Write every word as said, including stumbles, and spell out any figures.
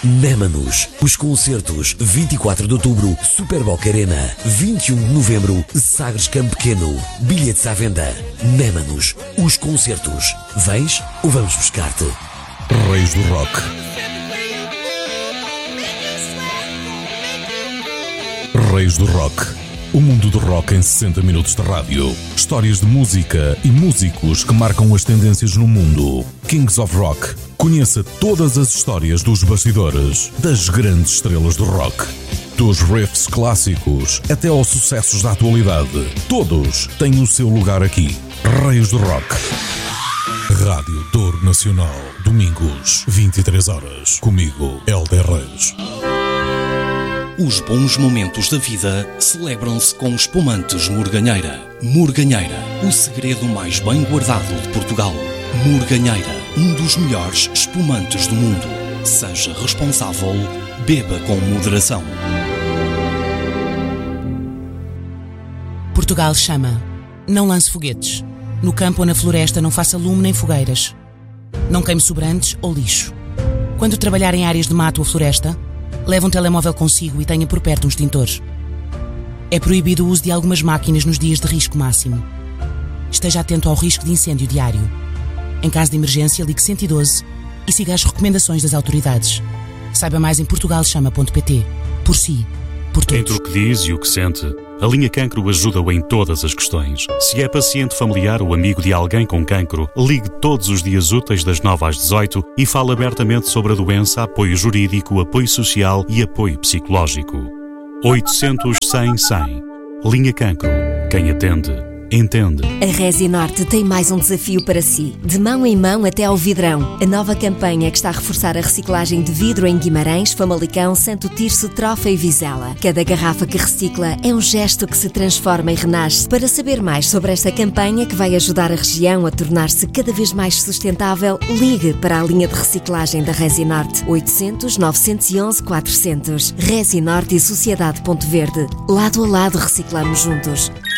Némanos. Os concertos: vinte e quatro de outubro, Super Boca Arena. vinte e um de novembro, Sagres Campo Pequeno. Bilhetes à venda. Némanos. Os concertos. Vens ou vamos buscar-te? Reis do Rock. Reis do Rock. O mundo do rock em sessenta minutos de rádio. Histórias de música e músicos que marcam as tendências no mundo. Kings of Rock. Conheça todas as histórias dos bastidores das grandes estrelas do rock. Dos riffs clássicos até aos sucessos da atualidade. Todos têm o seu lugar aqui. Reis do Rock. Rádio Douro Nacional. Domingos, vinte e três horas. Comigo, Hélder Reis. Os bons momentos da vida celebram-se com espumantes Morganheira. Morganheira, o segredo mais bem guardado de Portugal. Morganheira, um dos melhores espumantes do mundo. Seja responsável, beba com moderação. Portugal chama. Não lance foguetes. No campo ou na floresta não faça lume nem fogueiras. Não queime sobrantes ou lixo. Quando trabalhar em áreas de mato ou floresta, leve um telemóvel consigo e tenha por perto um extintor. É proibido o uso de algumas máquinas nos dias de risco máximo. Esteja atento ao risco de incêndio diário. Em caso de emergência, ligue cento e doze e siga as recomendações das autoridades. Saiba mais em portugal chama ponto pt. Por si, por todos. Entre o que diz e o que sente, a Linha Cancro ajuda-o em todas as questões. Se é paciente familiar ou amigo de alguém com cancro, ligue todos os dias úteis das nove às dezoito e fale abertamente sobre a doença, apoio jurídico, apoio social e apoio psicológico. oitocentos, cem, cem. Linha Cancro. Quem atende, entende. A Resinorte tem mais um desafio para si. De mão em mão até ao vidrão. A nova campanha que está a reforçar a reciclagem de vidro em Guimarães, Famalicão, Santo Tirso, Trofa e Vizela. Cada garrafa que recicla é um gesto que se transforma e renasce. Para saber mais sobre esta campanha que vai ajudar a região a tornar-se cada vez mais sustentável, ligue para a linha de reciclagem da Resinorte. oitocentos, novecentos e onze, quatrocentos. Resinorte e Sociedade Ponto Verde. Lado a lado reciclamos juntos.